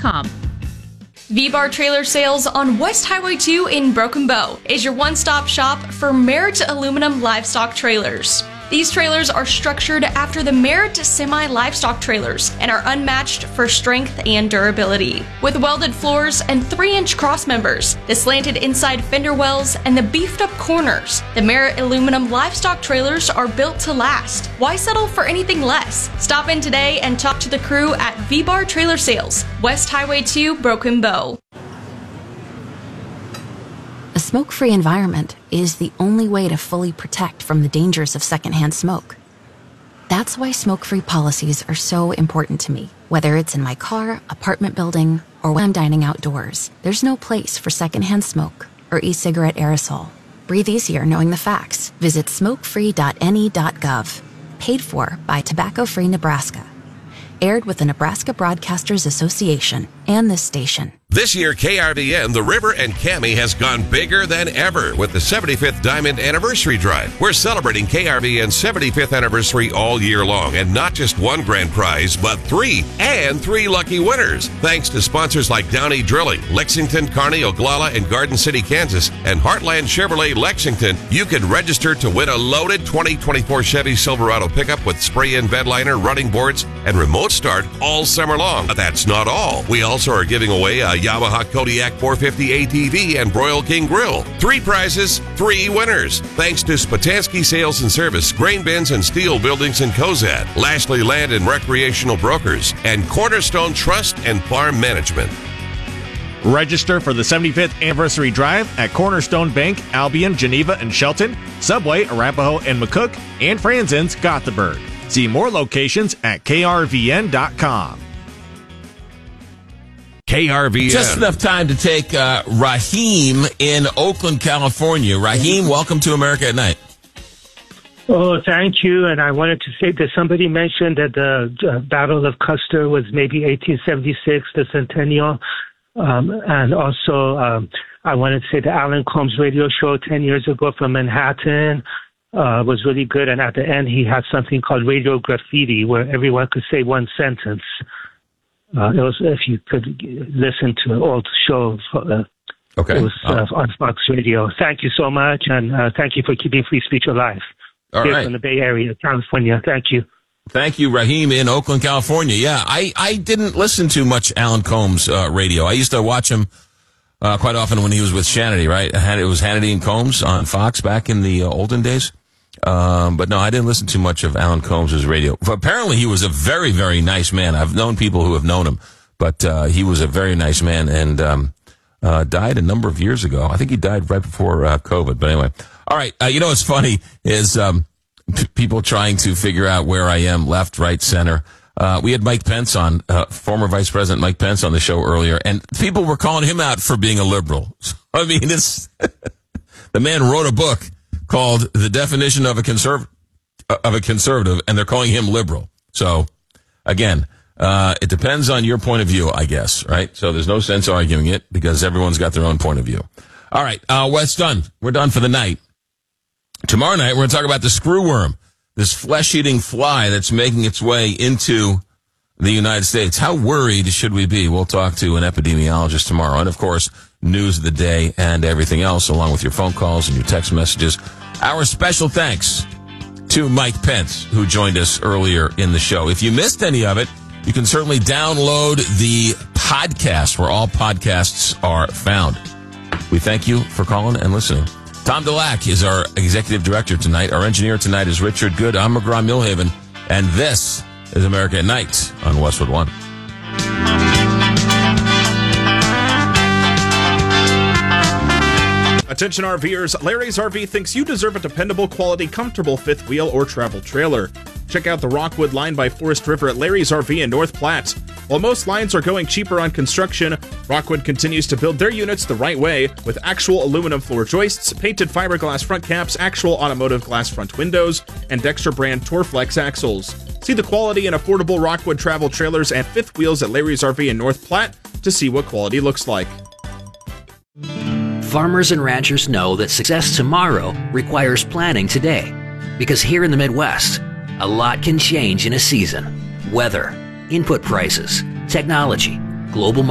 VBarTrailerSales.com. V-Bar Trailer Sales on West Highway 2 in Broken Bow is your one-stop shop for Merritt aluminum livestock trailers. These trailers are structured after the Merritt semi-livestock trailers and are unmatched for strength and durability. With welded floors and 3-inch cross members, the slanted inside fender wells, and the beefed-up corners, the Merritt aluminum livestock trailers are built to last. Why settle for anything less? Stop in today and talk to the crew at V-Bar Trailer Sales, West Highway 2, Broken Bow. A smoke-free environment is the only way to fully protect from the dangers of secondhand smoke. That's why smoke-free policies are so important to me. Whether it's in my car, apartment building, or when I'm dining outdoors, there's no place for secondhand smoke or e-cigarette aerosol. Breathe easier knowing the facts. Visit smokefree.ne.gov. Paid for by Tobacco Free Nebraska. Aired with the Nebraska Broadcasters Association and this station. This year, KRVN, The River, and Cami has gone bigger than ever with the 75th Diamond Anniversary Drive. We're celebrating KRVN's 75th anniversary all year long, and not just one grand prize, but 3, and 3 lucky winners. Thanks to sponsors like Downey Drilling, Lexington, Kearney, Oglala, and Garden City, Kansas, and Heartland Chevrolet Lexington, you can register to win a loaded 2024 Chevy Silverado pickup with spray-in bed liner, running boards, and remote start all summer long. But that's not all. We also are giving away a Yamaha Kodiak 450 ATV and Broil King Grill. 3 prizes, 3 winners. Thanks to Spatansky Sales and Service, Grain Bins and Steel Buildings in Cozad, Lashley Land and Recreational Brokers, and Cornerstone Trust and Farm Management. Register for the 75th Anniversary Drive at Cornerstone Bank, Albion, Geneva, and Shelton, Subway, Arapahoe, and McCook, and Franzen's, Gothenburg. See more locations at krvn.com. KRVN. Just enough time to take Raheem in Oakland, California. Raheem, welcome to America at Night. Oh, thank you. And I wanted to say that somebody mentioned that the Battle of Custer was maybe 1876, the centennial. And also, I wanted to say the Alan Combs radio show 10 years ago from Manhattan was really good. And at the end, he had something called Radio Graffiti, where everyone could say one sentence. It was, if you could listen to an old show. Okay. It was on Fox Radio. Thank you so much, and thank you for keeping free speech alive. All Here right. from the Bay Area, California. Thank you. Thank you, Raheem, in Oakland, California. Yeah, I didn't listen to much Alan Combs radio. I used to watch him quite often when he was with Hannity, right? It was Hannity and Combs on Fox back in the olden days. But no, I didn't listen to much of Alan Combs' radio. Apparently, he was a very, very nice man. I've known people who have known him, but he was a very nice man and died a number of years ago. I think he died right before COVID. But anyway, all right. You know what's funny is people trying to figure out where I am, left, right, center. We had Mike Pence on, former Vice President Mike Pence on the show earlier, and people were calling him out for being a liberal. I mean, it's the man wrote a book called The Definition of a Conservative, and they're calling him liberal. So, again, it depends on your point of view, I guess, right? So there's no sense arguing it because everyone's got their own point of view. All right, Wes done. We're done for the night. Tomorrow night, we're going to talk about the screwworm, this flesh-eating fly that's making its way into the United States. How worried should we be? We'll talk to an epidemiologist tomorrow. And, of course, news of the day and everything else, along with your phone calls and your text messages. Our special thanks to Mike Pence, who joined us earlier in the show. If you missed any of it, you can certainly download the podcast where all podcasts are found. We thank you for calling and listening. Tom Dulac is our executive director tonight. Our engineer tonight is Richard Good. I'm McGraw Millhaven, and this is America at Night on Westwood One. Attention RVers, Larry's RV thinks you deserve a dependable, quality, comfortable fifth wheel or travel trailer. Check out the Rockwood line by Forest River at Larry's RV in North Platte. While most lines are going cheaper on construction, Rockwood continues to build their units the right way with actual aluminum floor joists, painted fiberglass front caps, actual automotive glass front windows, and Dexter brand Torflex axles. See the quality and affordable Rockwood travel trailers and fifth wheels at Larry's RV in North Platte to see what quality looks like. Farmers and ranchers know that success tomorrow requires planning today. Because here in the Midwest, a lot can change in a season. Weather, input prices, technology, global